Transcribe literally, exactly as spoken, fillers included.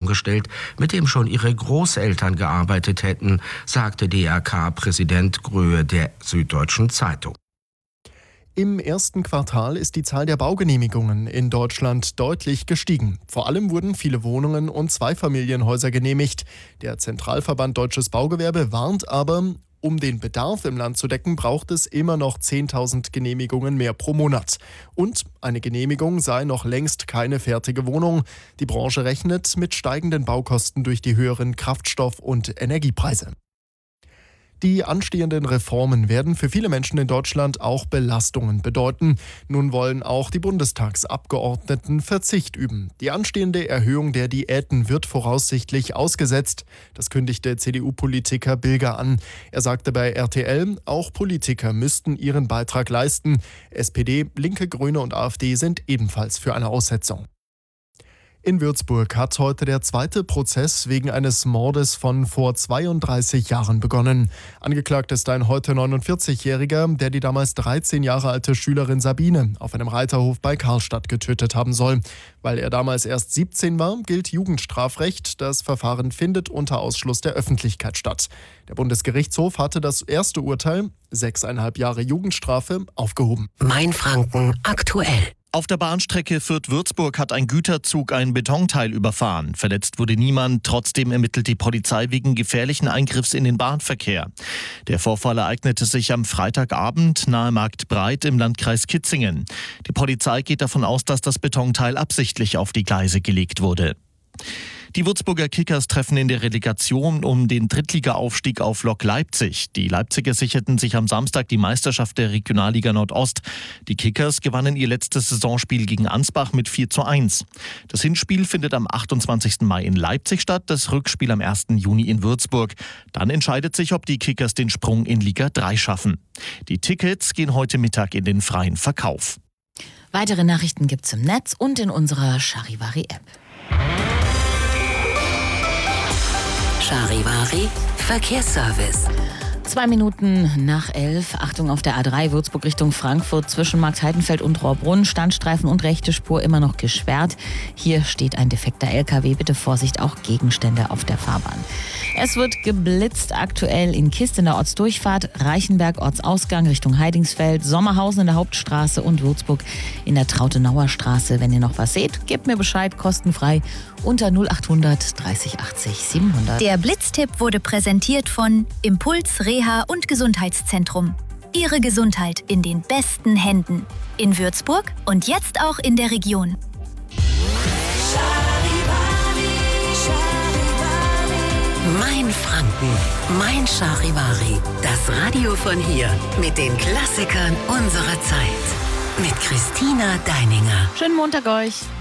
vorgestellt, mit dem schon ihre Großeltern gearbeitet hätten, sagte D R K-Präsident Gröhe der Süddeutschen Zeitung. Im ersten Quartal ist die Zahl der Baugenehmigungen in Deutschland deutlich gestiegen. Vor allem wurden viele Wohnungen und Zweifamilienhäuser genehmigt. Der Zentralverband Deutsches Baugewerbe warnt aber, um den Bedarf im Land zu decken, braucht es immer noch zehntausend Genehmigungen mehr pro Monat. Und eine Genehmigung sei noch längst keine fertige Wohnung. Die Branche rechnet mit steigenden Baukosten durch die höheren Kraftstoff- und Energiepreise. Die anstehenden Reformen werden für viele Menschen in Deutschland auch Belastungen bedeuten. Nun wollen auch die Bundestagsabgeordneten Verzicht üben. Die anstehende Erhöhung der Diäten wird voraussichtlich ausgesetzt. Das kündigte C D U-Politiker Bilger an. Er sagte bei R T L, auch Politiker müssten ihren Beitrag leisten. S P D, Linke, Grüne und AfD sind ebenfalls für eine Aussetzung. In Würzburg hat heute der zweite Prozess wegen eines Mordes von vor zweiunddreißig Jahren begonnen. Angeklagt ist ein heute neunundvierzigjähriger, der die damals dreizehn Jahre alte Schülerin Sabine auf einem Reiterhof bei Karlstadt getötet haben soll. Weil er damals erst siebzehn war, gilt Jugendstrafrecht. Das Verfahren findet unter Ausschluss der Öffentlichkeit statt. Der Bundesgerichtshof hatte das erste Urteil, sechseinhalb Jahre Jugendstrafe, aufgehoben. Mainfranken aktuell. Auf der Bahnstrecke Fürth-Würzburg hat ein Güterzug ein Betonteil überfahren. Verletzt wurde niemand, trotzdem ermittelt die Polizei wegen gefährlichen Eingriffs in den Bahnverkehr. Der Vorfall ereignete sich am Freitagabend nahe Marktbreit im Landkreis Kitzingen. Die Polizei geht davon aus, dass das Betonteil absichtlich auf die Gleise gelegt wurde. Die Würzburger Kickers treffen in der Relegation um den Drittliga-Aufstieg auf Lok Leipzig. Die Leipziger sicherten sich am Samstag die Meisterschaft der Regionalliga Nordost. Die Kickers gewannen ihr letztes Saisonspiel gegen Ansbach mit vier zu eins. Das Hinspiel findet am achtundzwanzigsten Mai in Leipzig statt, das Rückspiel am ersten Juni in Würzburg. Dann entscheidet sich, ob die Kickers den Sprung in Liga drei schaffen. Die Tickets gehen heute Mittag in den freien Verkauf. Weitere Nachrichten gibt's im Netz und in unserer Charivari-App. Charivari Verkehrsservice. Zwei Minuten nach elf. Achtung auf der A drei Würzburg Richtung Frankfurt zwischen Marktheidenfeld und Rohrbrunn. Standstreifen und rechte Spur immer noch gesperrt. Hier steht ein defekter L K W. Bitte Vorsicht, auch Gegenstände auf der Fahrbahn. Es wird geblitzt aktuell in Kist in der Ortsdurchfahrt, Reichenberg Ortsausgang Richtung Heidingsfeld, Sommerhausen in der Hauptstraße und Würzburg in der Trautenauer Straße. Wenn ihr noch was seht, gebt mir Bescheid, kostenfrei unter null achthundert dreißig achtzig siebenhundert. Der Blitztipp wurde präsentiert von Impuls Reha und Gesundheitszentrum. Ihre Gesundheit in den besten Händen. In Würzburg und jetzt auch in der Region. Mainfranken, mein Charivari. Das Radio von hier mit den Klassikern unserer Zeit. Mit Christina Deininger. Schönen Montag euch.